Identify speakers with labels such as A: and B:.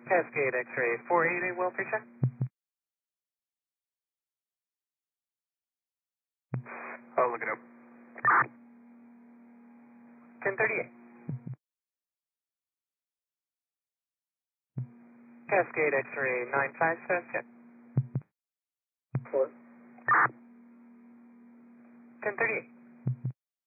A: Cascade X-ray 480, well pre-check.
B: I'll look it up.
A: 1038. Cascade X-ray 95, fast check.
B: 4.
A: 1038.